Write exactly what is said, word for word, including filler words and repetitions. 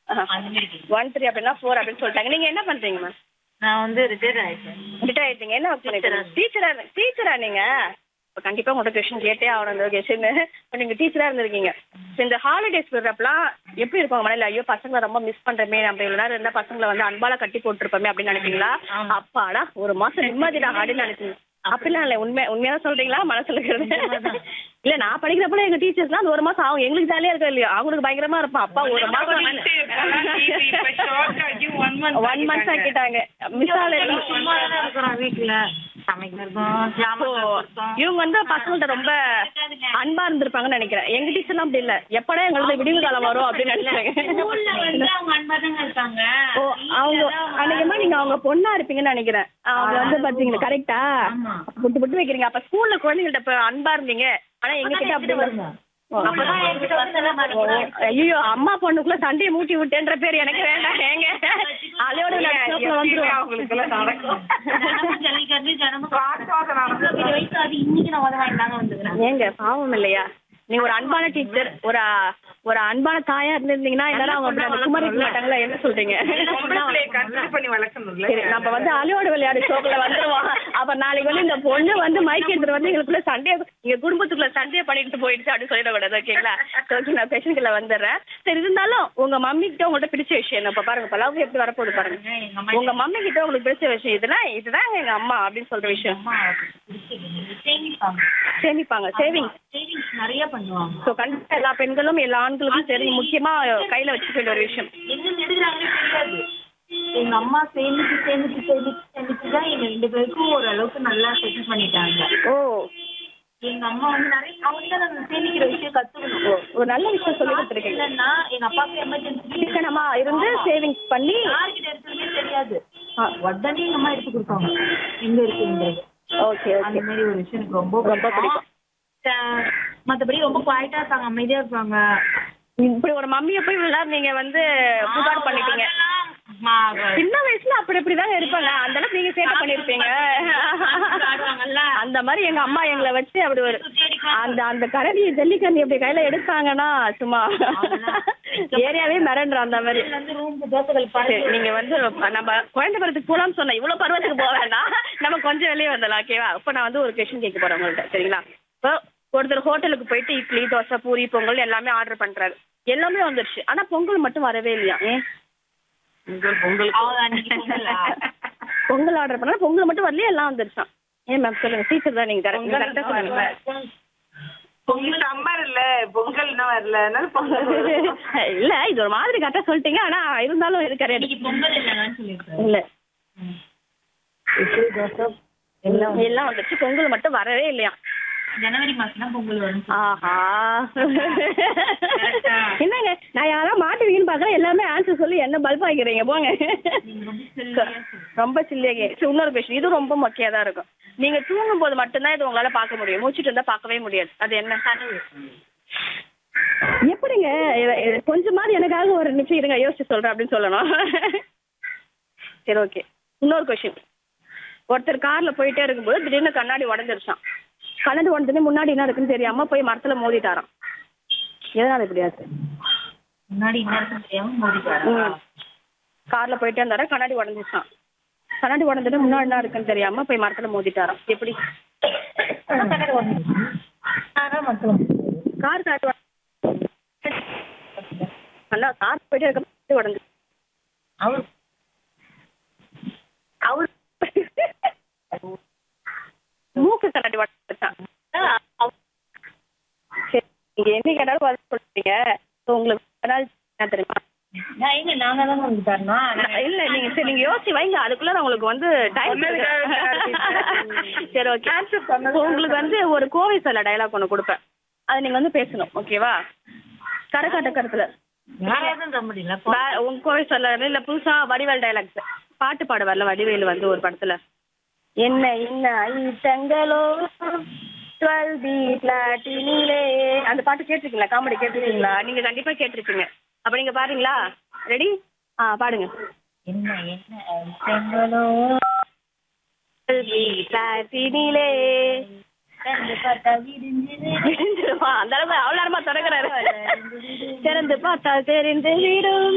One three அப்படின்னா four அப்படின்னு சொல்லிட்டாங்க. நீங்க என்ன பண்றீங்க மேம்? நான் வந்து ரிட்டையர் ஆயிட்டேன். ரிட்டையர் ஆயிட்டீங்க. என்ன ஒர்க் பண்ணிட்டு டீச்சரா டீச்சரா நீங்க? இப்போ கண்டிப்பா உங்கள்கிட்ட கொஸ்டின் கேட்டே ஆகணும். இந்த கொஸ்டின் இப்போ நீங்க டீச்சரா இருந்திருக்கீங்க. இந்த ஹாலிடேஸ் விடுறப்பலாம் எப்படி இருக்கும் மனையில? ஐயோ பசங்களை ரொம்ப மிஸ் பண்றமே, நம்ம இவ்வளவு நேரம் இருந்தா பசங்களை வந்து அன்பால கட்டி போட்டுருப்போமே அப்படின்னு நினைப்பீங்களா? அப்பாடா ஒரு மாசம் நிம்மதிடா அப்படின்னு நினைப்பீங்க. அப்படிலாம் இல்லை. உண்மை உண்மையா சொல்றீங்களா? மனசுல இருக்கிறது இல்ல. நான் படிக்கிறப்பல எங்க டீச்சர்ஸ்லாம் அந்த ஒரு மாசம் ஆகும். எங்களுக்கு ஜாலியா இருக்கா இல்லையா? அவங்களுக்கு பயங்கரமா இருப்பா. அப்பா ஒரு மாசம் ஒன் மந்த்ஸ் ஆக்கிட்டாங்க. மிஸ் ஆகல. சும்மா தானே இருக்கிறோம் வீட்டுல சமைக்கிறதும். இவங்க வந்து பசங்கள்ட்ட ரொம்ப அன்பா இருந்திருப்பாங்கன்னு நினைக்கிறேன். எங்க டீச்சர்லாம் அப்படி இல்ல. எப்படா எங்களுக்கு விடிவு காலம் வரும் அப்படின்னு நினைச்சாங்க. ஓ அவங்க அன்னைக்குமா நீங்க அவங்க பொண்ணா இருப்பீங்கன்னு நினைக்கிறேன். அவங்க வந்து பாத்தீங்கன்னா கரெக்டா புட்டு புட்டு வைக்கிறீங்க. அப்ப ஸ்கூல்ல குழந்தைங்கள்ட்ட இப்ப அன்பா இருந்தீங்க. ஆனா எங்க கிட்ட அப்படி வருங்க. ஐயோ அம்மா பொண்ணுக்குள்ள சண்டையை மூட்டி விட்டேன்ற பேர் எனக்கு வேண்டாம். ஏங்க அதோட ஏங்க பாவம் இல்லையா? நீங்க ஒரு அன்பான டீச்சர், ஒரு ஒரு அன்பான தாயா இருந்திருந்தீங்கன்னா எல்லாரும் அவங்க குமாரி மாட்டாங்களா? என்ன சொல்றீங்க? நம்ம வந்து அலையோட விளையாடு ஷோக்குள்ள வந்துருவோம். அப்ப நாளைக்கு வந்து இந்த பொண்ணு வந்து மைக் எடுத்துட்டு வந்து எங்களுக்குள்ள சண்டையை எங்க குடும்பத்துக்குள்ள சண்டையை பண்ணிட்டு போயிடுச்சு அப்படின்னு சொல்லிடக்கூடாது. ஓகேங்களா? ஓகே நான் பேஷனுக்குள்ள வந்துடுறேன். சரி இருந்தாலும் உங்க மம்மி கிட்ட உங்கள்கிட்ட பிடிச்ச விஷயம் என்ன? இப்ப பாருங்க இப்ப லவ் எப்படி வரப்போகுது பாருங்க. உங்க மம்மி கிட்ட உங்களுக்கு பிடிச்ச விஷயம் இதுதான் இதுதான் எங்க அம்மா அப்படின்னு சொல்ற விஷயம். சேமிப்பாங்க. சேவிங் நிறைய பண்ணுவாங்க. ஸோ கண்டிப்பா எல்லா பெண்களும் எல்லா ஆண்களுக்கும் தெரியும். முக்கியமா கையில வச்சுக்க வேண்டிய ஒரு விஷயம். என்ன எடுக்கிறாங்கன்னு தெரியாது. எங்க அம்மா சேமிச்சு சேமிச்சு சேமிச்சு சேமிச்சுதான் எங்க ரெண்டு பேருக்கும் ஓரளவுக்கு நல்லா செட்டில் பண்ணிட்டாங்க. ஓ எங்க அம்மா வந்து நிறைய அவங்க தான் சேமிக்கிற விஷயம் கத்துக்கணும். ஒரு நல்ல விஷயம் சொல்லி கொடுத்துருக்கீங்க. இல்லைன்னா எங்க அப்பாவுக்கு எமர்ஜென்சி சிக்கனமா இருந்து சேவிங்ஸ் பண்ணி யாருக்கிட்ட எடுத்துமே தெரியாது. உடனே எங்க அம்மா எடுத்து கொடுப்பாங்க எங்க இருக்குன்றது. ஓகே அந்த மாதிரி ஒரு விஷயம் எனக்கு ரொம்ப ரொம்ப பிடிக்கும். மற்றபடி ரொம்ப குவாய்ட்டா இருப்பாங்க, அமைதியா இருப்பாங்க. இப்படி ஒரு மம்மியை போய் விளையாட நீங்க வந்து புகார் பண்ணிட்டீங்க. சின்ன வயசுல அப்படி இப்படிதாங்க இருப்பாங்க. அந்த அளவுக்கு நீங்க சேட்டை பண்ணிருப்பீங்க. அந்த மாதிரி எங்க அம்மா எங்களை வச்சு அப்படி ஒரு அந்த அந்த கரடி ஜல்லிக்கரண்டி அப்படி கையில எடுத்தாங்கன்னா சும்மா ஏரியாவே மிரண்டுறோம். அந்த மாதிரி நீங்க வந்து நம்ம குழந்தை பருவத்துக்கு போலாம்னு சொன்ன இவ்வளவு பருவத்துக்கு போக வேண்டாம். நம்ம கொஞ்சம் வெளியே வந்துடலாம். ஓகேவா? இப்ப நான் வந்து ஒரு கொஸ்டின் கேட்க போறேன் உங்கள்கிட்ட. சரிங்களா? இப்போ ஒருத்தர் ஹோட்டலுக்கு போயிட்டு இட்லி தோசை பூரி பொங்கல் எல்லாமே ஆர்டர் பண்றாரு. எல்லாமே வந்துருச்சு. ஆனா பொங்கல் மட்டும் வரவே இல்லையா? ஏன் பொங்கல் பொங்கல் ஆர்டர் பண்ணா பொங்கல் மட்டும் வரலையே எல்லாம் வந்துருச்சான். ஏன் மேம் சொல்லுங்க. டீச்சர் தான் நீங்க கரெக்டா சொல்லுங்க. பொங்கல் சம்பார் இல்ல பொங்கல் இன்னும் வரல. இல்ல இது ஒரு மாதிரி கரெக்டா சொல்லிட்டீங்க. ஆனா இருந்தாலும் இருக்காரு இல்ல எல்லாம் வந்துருச்சு. பொங்கல் மட்டும் வரவே இல்லையா? ஜனவரி மாசம் தான் பொங்கல் வரும். ஆஹா என்னங்க நான் யாராவது மாட்டுவீங்கன்னு பாக்குறேன். எல்லாமே ஆன்சர் சொல்லி என்ன பல்ப் ஆகிறீங்க போங்க. ரொம்ப சில்லியாக. இன்னொரு கொஸ்டின் இது ரொம்ப மொக்கையா தான் இருக்கும். நீங்க தூங்கும் போது மட்டும்தான் இது உங்களால பார்க்க முடியும். மூச்சுட்டு இருந்தா பார்க்கவே முடியாது. அது என்ன? எப்படிங்க? கொஞ்சமாவது எனக்காக ஒரு நிமிஷம் இருங்க யோசிச்சு சொல்றேன் அப்படின்னு சொல்லணும். சரி ஓகே. இன்னொரு கொஸ்டின். ஒருத்தர் கார்ல போயிட்டே இருக்கும்போது திடீர்னு கண்ணாடி உடஞ்சிருச்சான். கண்ணாடி உடஞ்சதுன்னு முன்னாடி என்ன இருக்குன்னு தெரியாம போய் மரத்துல மோதிட்டாராம். எதனால இப்படியாச்சு? முன்னாடி என்ன இருக்குன்னு தெரியாம மோதிட்டாராம். கார்ல போயிட்டே இருந்தாரா கண்ணாடி உடஞ்சிருச்சான். கண்ணாடி உடஞ்சதுன்னு முன்னாடி என்ன இருக்குன்னு தெரியாம போய் மரத்துல மோதிட்டாராம். எப்படி? கார் காட்டு நல்லா கார் போயிட்டே இருக்க உடஞ்சு அவரு அவரு மூக்கு கண்ணாடி உடஞ்சிருச்சான். சரி நீங்க என்ன கேட்டாலும் பதில் சொல்றீங்க. உங்களுக்கு என்ன தெரியுமா? நாங்க தான் உங்களுக்கு தரணும். இல்ல நீங்க சரி நீங்க யோசிச்சு வைங்க. அதுக்குள்ள நான் உங்களுக்கு வந்து டைம் சரி ஓகே. உங்களுக்கு வந்து ஒரு கோவை சொல்ல டைலாக் ஒன்று கொடுப்பேன். அதை நீங்க வந்து பேசணும். ஓகேவா? கரகாட்ட கருத்துல உங்க கோவை சொல்ல இல்ல புதுசா வடிவேல் டைலாக்ஸ் பாட்டு பாட வரல. வடிவேல் வந்து ஒரு படத்துல என்ன என்ன ஐட்டங்களோ டுவெல் பி பிளாட்டினிலே அந்த பாட்டு கேட்டிருக்கீங்களா? காமெடி கேட்டிருக்கீங்களா? நீங்க கண்டிப்பா கேட்டிருக்கீங்க. அப்ப நீங்க பாருங்களா? ரெடி? ஆ பாடுங்க. என்ன என்ன ஐட்டங்களோ பிளாட்டினிலே அந்த அளவு அவ்வளோ நேரமா தொடங்குறாரு. திறந்து பார்த்தா தெரிந்து விடும்